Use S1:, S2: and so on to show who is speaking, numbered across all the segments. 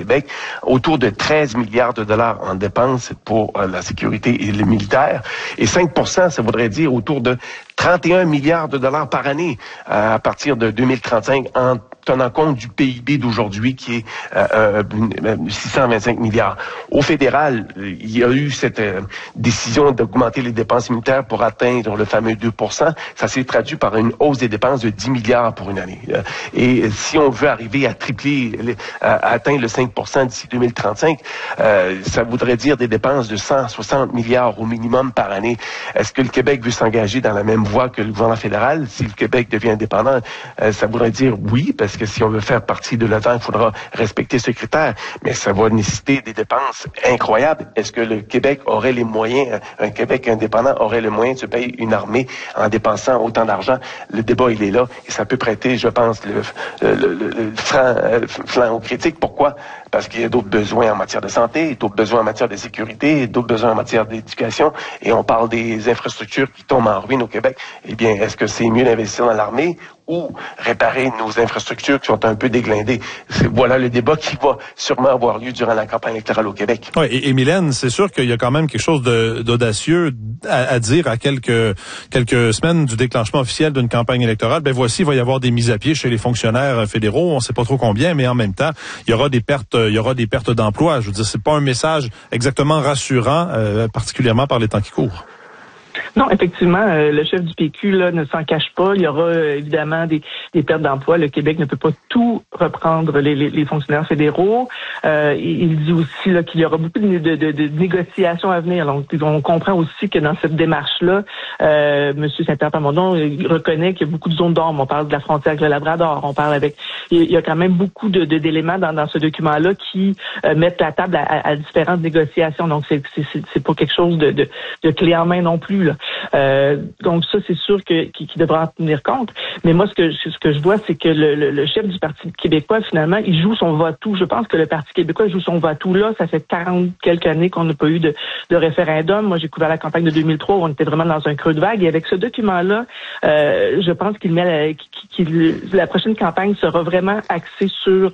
S1: Québec, autour de 13 milliards de dollars en dépenses pour la sécurité et le militaire. Et 5%, ça voudrait dire autour de 31 milliards de dollars par année à partir de 2035 en tenant compte du PIB d'aujourd'hui qui est 625 milliards. Au fédéral, il y a eu cette décision d'augmenter les dépenses militaires pour atteindre le fameux 2%. Ça s'est traduit par une hausse des dépenses de 10 milliards pour une année. Et si on veut arriver à tripler, à atteindre le 5% d'ici 2035, ça voudrait dire des dépenses de 160 milliards au minimum par année. Est-ce que le Québec veut s'engager dans la même voie que le gouvernement fédéral? Si le Québec devient indépendant, ça voudrait dire oui, parce que si on veut faire partie de l'OTAN, il faudra respecter ce critère. Mais ça va nécessiter des dépenses incroyables. Est-ce que le Québec aurait les moyens, un Québec indépendant aurait le moyen de se payer une armée en dépensant autant d'argent? Le débat, il est là. Et ça peut prêter, je pense, le flanc aux critiques. Pourquoi? Parce qu'il y a d'autres besoins en matière de santé, d'autres besoins en matière de sécurité, d'autres besoins en matière d'éducation. Et on parle des infrastructures qui tombent en ruine au Québec. Eh bien, est-ce que c'est mieux d'investir dans l'armée ou réparer nos infrastructures qui sont un peu déglindées? Voilà le débat qui va sûrement avoir lieu durant la campagne électorale au Québec.
S2: Oui, et Mylène, c'est sûr qu'il y a quand même quelque chose d'audacieux à dire à quelques semaines du déclenchement officiel d'une campagne électorale. Ben voici, il va y avoir des mises à pied chez les fonctionnaires fédéraux. On ne sait pas trop combien, mais en même temps, il y aura des pertes d'emplois. Je veux dire, c'est pas un message exactement rassurant, particulièrement par les temps qui courent.
S3: Non, effectivement, le chef du PQ là ne s'en cache pas. Il y aura évidemment des pertes d'emplois. Le Québec ne peut pas tout reprendre les fonctionnaires fédéraux. Il dit aussi là qu'il y aura beaucoup de négociations à venir. Donc, on comprend aussi que dans cette démarche-là, M. Saint-Pierre Plamondon reconnaît qu'il y a beaucoup de zones d'ombre. On parle de la frontière avec le Labrador. On parle avec... Il y a quand même beaucoup d'éléments dans ce document-là qui mettent la table à différentes négociations. Donc, c'est pas quelque chose de clé en main non plus, là. Donc ça, c'est sûr qu'il devra en tenir compte. Mais moi, ce que je vois, c'est que le chef du Parti québécois, finalement, il joue son va-tout. Je pense que le Parti québécois joue son va-tout là. Ça fait 40 quelques années qu'on n'a pas eu de référendum. Moi, j'ai couvert la campagne de 2003 où on était vraiment dans un creux de vague. Et avec ce document-là, je pense qu'il met la prochaine campagne sera vraiment axée sur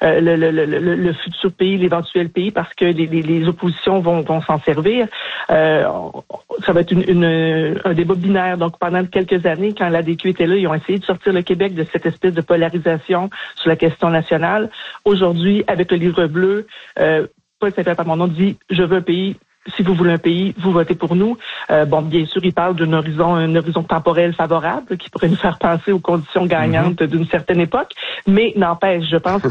S3: le futur pays, l'éventuel pays, parce que les oppositions vont s'en servir. Ça va être un débat binaire. Donc, pendant quelques années, quand l'ADQ était là, ils ont essayé de sortir le Québec de cette espèce de polarisation sur la question nationale. Aujourd'hui, avec le livre bleu, Paul Saint-Pierre Plamondon dit « Je veux un pays. Si vous voulez un pays, vous votez pour nous. » Bon, bien sûr, il parle d'un horizon temporel favorable qui pourrait nous faire penser aux conditions gagnantes d'une certaine époque. Mais n'empêche, je pense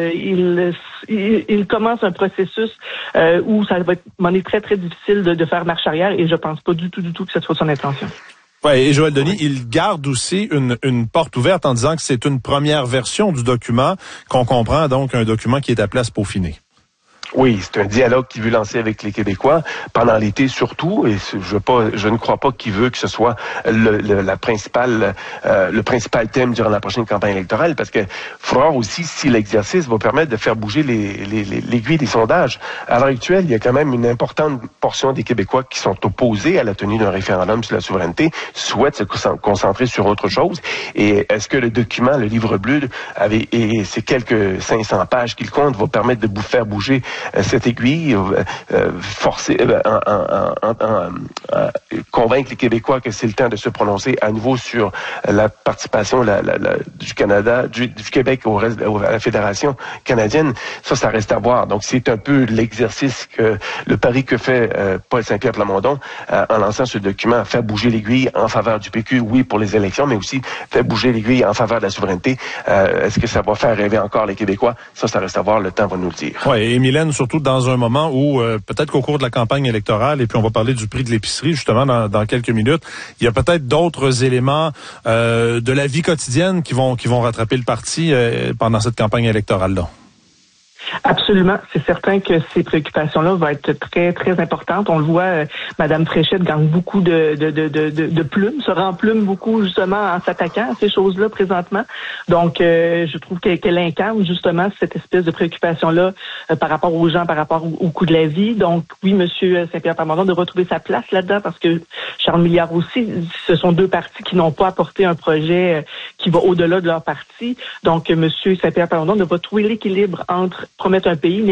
S3: qu'il commence un processus où ça va être très, très difficile de faire marche arrière et je pense pas du tout que ce soit son intention.
S2: Ouais, et Joël Denis, il garde aussi une porte ouverte en disant que c'est une première version du document, qu'on comprend donc un document qui est appelé à se peaufiner.
S1: Oui, c'est un dialogue qu'il veut lancer avec les Québécois pendant l'été surtout, et je ne crois pas qu'il veut que ce soit le principal thème durant la prochaine campagne électorale, parce que faudra aussi, si l'exercice va permettre de faire bouger l'aiguille des sondages. À l'heure actuelle, il y a quand même une importante portion des Québécois qui sont opposés à la tenue d'un référendum sur la souveraineté, souhaitent se concentrer sur autre chose. Et est-ce que le document, le livre bleu, et ces quelques 500 pages qu'il compte, va permettre de faire bouger cette aiguille, forcer, convaincre les Québécois que c'est le temps de se prononcer à nouveau sur la participation du Canada, du Québec à la Fédération canadienne. Ça reste à voir. Donc, c'est un peu l'exercice le pari que fait Paul Saint-Pierre Plamondon en lançant ce document, faire bouger l'aiguille en faveur du PQ, oui, pour les élections, mais aussi faire bouger l'aiguille en faveur de la souveraineté. Est-ce que ça va faire rêver encore les Québécois? Ça reste à voir. Le temps va nous le dire.
S2: Oui, et Mylène, surtout dans un moment où, peut-être qu'au cours de la campagne électorale, et puis on va parler du prix de l'épicerie justement dans quelques minutes, il y a peut-être d'autres éléments de la vie quotidienne qui vont rattraper le parti pendant cette campagne électorale-là.
S3: Absolument. C'est certain que ces préoccupations-là vont être très, très importantes. On le voit, Madame Fréchette gagne beaucoup de plumes, se remplume beaucoup justement en s'attaquant à ces choses-là présentement. Donc, je trouve qu'elle incarne justement cette espèce de préoccupation-là par rapport aux gens, par rapport au coût de la vie. Donc, oui, Monsieur Saint-Pierre Plamondon devra trouver sa place là-dedans parce que Charles Milliard aussi, ce sont deux partis qui n'ont pas apporté un projet qui va au-delà de leur parti. Donc, Monsieur Saint-Pierre Plamondon devra trouver l'équilibre entre promettre un pays,